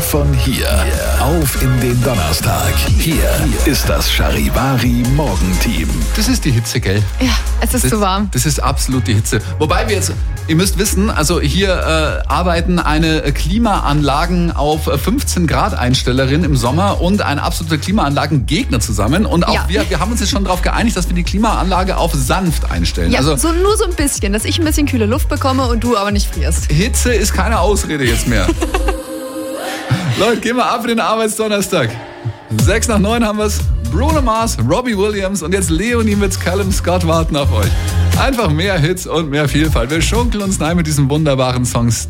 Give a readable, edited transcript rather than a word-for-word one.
von hier auf in den Donnerstag. Hier ist das Charivari Morgenteam. Das ist die Hitze, gell? Ja, es ist zu warm. Das ist absolut die Hitze. Wobei wir jetzt, ihr müsst wissen, also hier arbeiten eine Klimaanlagen auf 15 Grad Einstellerin im Sommer und ein absoluter Klimaanlagengegner zusammen. Und auch wir haben uns jetzt schon darauf geeinigt, dass wir die Klimaanlage auf sanft einstellen. Ja, also nur so ein bisschen, dass ich ein bisschen kühle Luft bekomme und du aber nicht frierst. Hitze ist keine Ausrede jetzt mehr. Leute, gehen wir ab in den Arbeitsdonnerstag. 6 nach 9 haben wir's. Bruno Mars, Robbie Williams und jetzt Leonie mit Callum Scott warten auf euch. Einfach mehr Hits und mehr Vielfalt. Wir schunkeln uns rein mit diesen wunderbaren Songs.